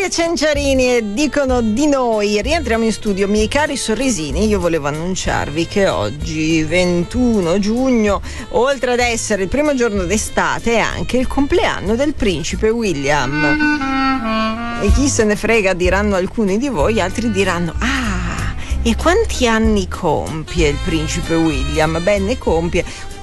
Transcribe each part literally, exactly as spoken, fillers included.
Davide Cenciarini e dicono di noi. Rientriamo in studio, miei cari sorrisini. Io volevo annunciarvi che oggi, ventuno giugno, oltre ad essere il primo giorno d'estate, è anche il compleanno del principe William. E chi se ne frega, diranno alcuni di voi, altri diranno: ah, e quanti anni compie il principe William? Beh, ne compie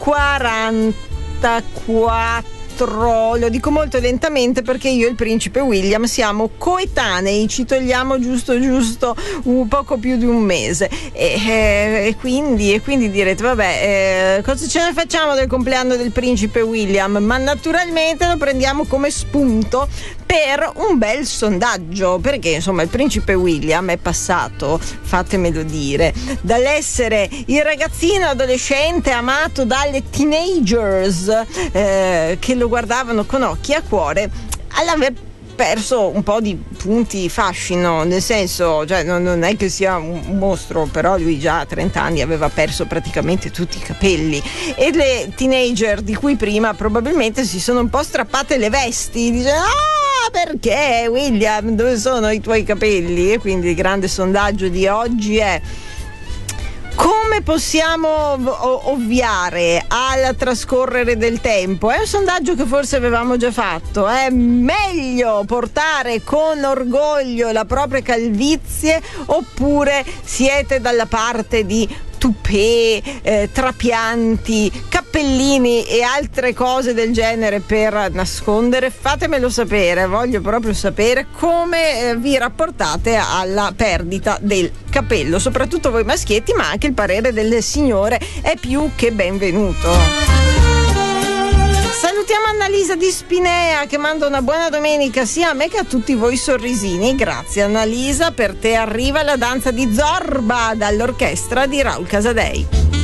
quarantaquattro. Lo dico molto lentamente perché io e il principe William siamo coetanei, ci togliamo giusto giusto un poco più di un mese e, e, e, quindi, e quindi direte vabbè, eh, cosa ce ne facciamo del compleanno del principe William? Ma naturalmente lo prendiamo come spunto per un bel sondaggio, perché insomma il principe William è passato, fatemelo dire, dall'essere il ragazzino adolescente amato dalle teenagers eh, che lo guardavano con occhi a cuore, all'aver perso un po' di punti fascino, nel senso, cioè non, non è che sia un mostro, però lui già a trenta anni aveva perso praticamente tutti i capelli e le teenager di cui prima probabilmente si sono un po' strappate le vesti, dice ah perché William, dove sono i tuoi capelli? E quindi il grande sondaggio di oggi è: come possiamo ovviare al trascorrere del tempo? È un sondaggio che forse avevamo già fatto. È meglio portare con orgoglio la propria calvizie oppure siete dalla parte di tupè, eh, trapianti, cappellini e altre cose del genere per nascondere? Fatemelo sapere, voglio proprio sapere come eh, vi rapportate alla perdita del capello, soprattutto voi maschietti, ma anche il parere del signore è più che benvenuto. Salutiamo Annalisa di Spinea che manda una buona domenica sia a me che a tutti voi sorrisini. Grazie Annalisa, per te arriva la danza di Zorba dall'orchestra di Raul Casadei.